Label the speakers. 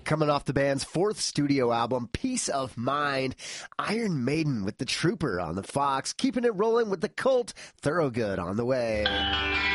Speaker 1: Coming off the band's fourth studio album, Peace of Mind, Iron Maiden with The Trooper on the Fox, keeping it rolling with the Cult, Thorogood on the way.